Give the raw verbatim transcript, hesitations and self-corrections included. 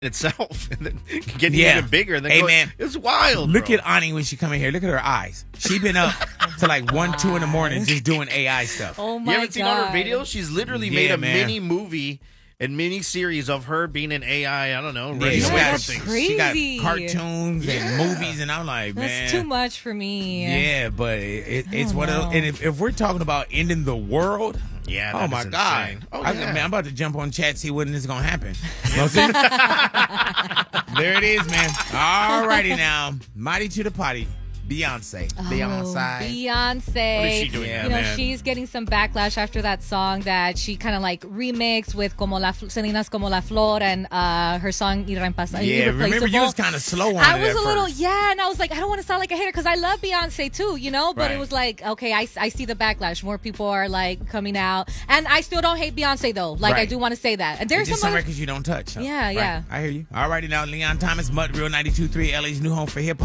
itself and then getting Yeah. even bigger. And then Hey, going, man. it's wild. Look bro. at Ani when she come in here. Look at her eyes. She been up to like one, two in the morning just doing A I stuff. Oh my You haven't god! seen all her videos? She's literally Yeah, made a man. mini movie and mini series of her being an A I. I don't know. Yeah, ready she to Yeah, win got, that's something. crazy. she got cartoons Yeah. and movies, and I'm like, man, That's too much for me. Yeah, but it, it, I it's don't one of know. those. And if, if we're talking about ending the world, Yeah. oh that my is god, insane. Oh, I, yeah. man, I'm about to jump on chat see when this is gonna happen. You know what I'm saying? There it is, man. All righty now, mighty to the potty, Beyonce, Oh, Beyonce. Beyonce. What is she doing Yeah, You know, man. she's getting some backlash after that song that she kind of like remixed with Como la Selena's Como la Flor and uh, her song Irreemplazable. Yeah, remember you was kind of slow on I it was at a little, first. yeah, and I was like, I don't want to sound like a hater because I love Beyonce too, you know? But Right. it was like, okay, I, I see the backlash. More people are like coming out. And I still don't hate Beyonce though. Like, I Right. do want to say that. And there's Just some some other. records you don't touch. huh? Yeah, Right. yeah. I hear you. All righty now, Leon Thomas, Mud Real ninety-two point three, L A's new home for hip hop.